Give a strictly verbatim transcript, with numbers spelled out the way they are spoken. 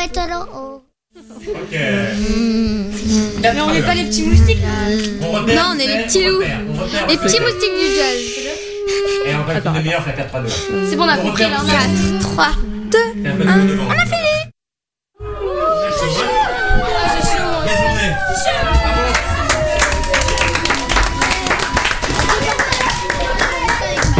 et tolo. Ok. Mais on n'est pas les petits moustiques. On repère, Non, on est les petits loups. repère, on repère, Les on petits repère. moustiques du jazz. Et on passe une demi-heure, faire quatre trois deux. C'est bon, on a compris là. quatre, trois, deux, un. On a fini. C'est chaud. Bonne journée.